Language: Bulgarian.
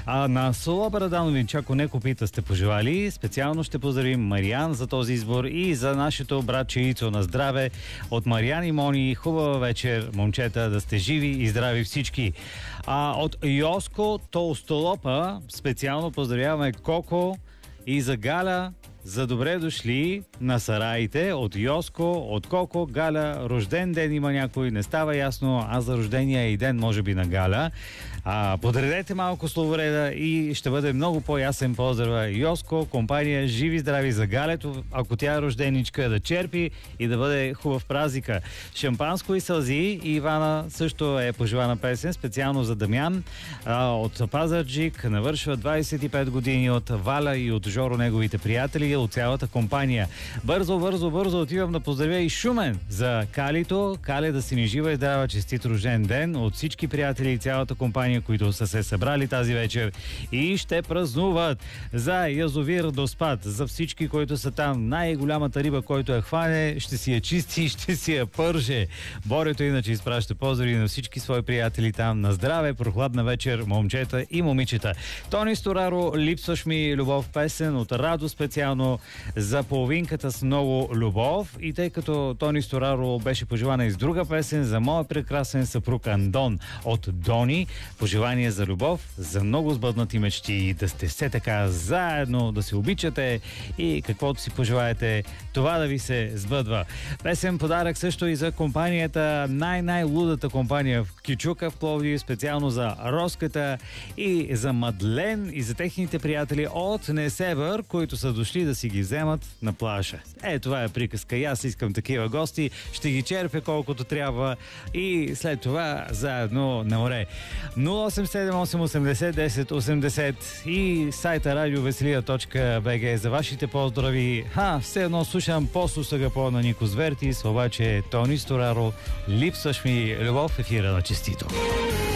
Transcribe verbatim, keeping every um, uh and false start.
А на Соло Бараданови Чако Неко пита сте пожелали. Специално ще поздравим Мариан за този избор и за нашето братче Ицо на здраве. От Мариан и Мони хубава вечер, момчета, да сте живи и здрави всички. А от Йоско Толстолопа специално поздравяваме Коко и за Галя. За добре дошли на сараите от Йоско, от Коко, Галя. Рожден ден има някой, не става ясно, а за рождения и ден може би на Галя. А, подредете малко словореда и ще бъде много по-ясен поздрава. Йоско, компания, живи здрави за Галето, ако тя е рожденичка, да черпи и да бъде хубав празника. Шампанско и сълзи. И Ивана също е пожелана песен, специално за Дамян. А, от Пазарджик навършва двадесет и пет години, от Валя и от Жоро, неговите приятели, от цялата компания. Бързо, бързо, бързо отивам да поздравя и Шумен за Калито. Кале, да си ни жива и здрава, честит рожден ден от всички приятели и цялата компания, които са се събрали тази вечер и ще празнуват. За язовир Доспад, за всички, които са там, най-голямата риба, който я хване, ще си я чисти и ще си я пърже. Борето иначе изпраща поздрави на всички свои приятели там. На здраве, прохладна вечер, момчета и момичета. Тони Стораро, Липсваш ми любов, песен от Радо специално за половинката с много любов. И тъй като Тони Стораро беше пожелана и с друга песен за моя прекрасен съпруг Андон от Дони, пожелания за любов, за много сбъднати мечти, да сте все така заедно, да се обичате и каквото си пожелаете, това да ви се сбъдва. Песен подарък също и за компанията, най-най-лудата компания в Кючука в Пловдив, специално за Роската и за Мадлен и за техните приятели от Несебър, които са дошли да си ги вземат на плажа. Е, това е приказка. И аз искам такива гости. Ще ги черпя колкото трябва и след това заедно на море. нула осем седем осем осемдесет десет осемдесет и сайта радиовеселия точка би джи за вашите поздрави. Ха, все едно слушам по-сусъга по на Никос Вертис, обаче Тони Стораро, Липсваш ми любов, ефира на Честито.